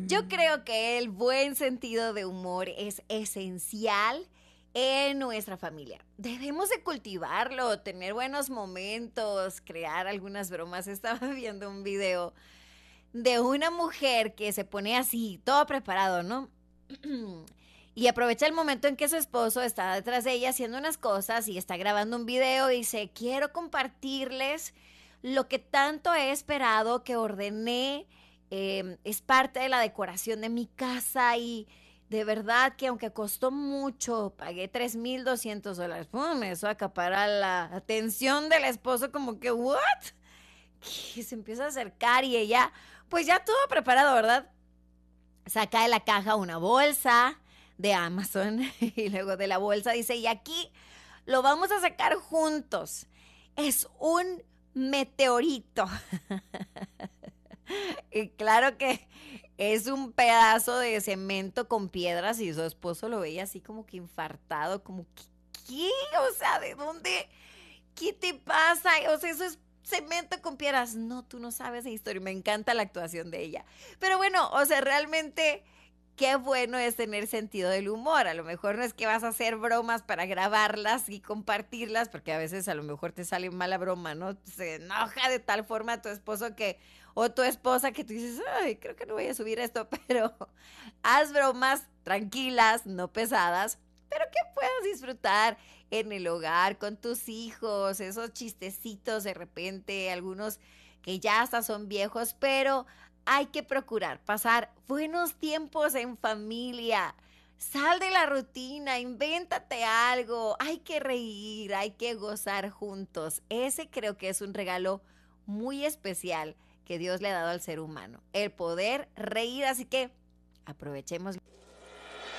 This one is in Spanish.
Yo creo que el buen sentido de humor es esencial en nuestra familia. Debemos de cultivarlo, tener buenos momentos, crear algunas bromas. Estaba viendo un video de una mujer que se pone así, todo preparado, ¿no? Y aprovecha el momento en que su esposo está detrás de ella haciendo unas cosas y está grabando un video y dice, quiero compartirles lo que tanto he esperado, que ordené, es parte de la decoración de mi casa y de verdad que aunque costó mucho, pagué $3,200. ¡Pum! Eso acapara la atención del esposo como que, ¿what? Que se empieza a acercar y ella, pues ya todo preparado, ¿verdad? Saca de la caja una bolsa de Amazon y luego de la bolsa dice, y aquí lo vamos a sacar juntos. Es un meteorito. Y claro que es un pedazo de cemento con piedras y su esposo lo veía así como que infartado, como que, ¿qué? O sea, ¿de dónde? ¿Qué te pasa? O sea, eso es cemento con piedras. No, tú no sabes la historia. Me encanta la actuación de ella. Pero bueno, o sea, realmente qué bueno es tener sentido del humor. A lo mejor no es que vas a hacer bromas para grabarlas y compartirlas, porque a veces a lo mejor te sale mala broma, ¿no? Se enoja de tal forma tu esposo que, o tu esposa que tú dices, ay, creo que no voy a subir esto, pero haz bromas tranquilas, no pesadas, pero que puedas disfrutar en el hogar con tus hijos, esos chistecitos de repente, algunos que ya hasta son viejos, pero hay que procurar pasar buenos tiempos en familia. Sal de la rutina, invéntate algo, hay que reír, hay que gozar juntos. Ese creo que es un regalo muy especial que Dios le ha dado al ser humano, el poder reír, así que aprovechemos.